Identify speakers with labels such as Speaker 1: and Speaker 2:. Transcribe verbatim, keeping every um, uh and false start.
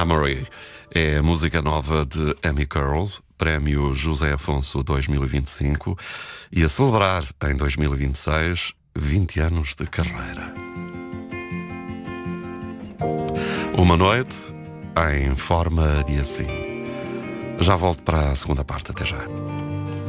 Speaker 1: Memory é a música nova de Amy Curl, Prémio José Afonso dois mil e vinte e cinco, e a celebrar em dois mil e vinte e seis vinte anos de carreira. Uma noite em forma de assim. Já volto para a segunda parte, até já.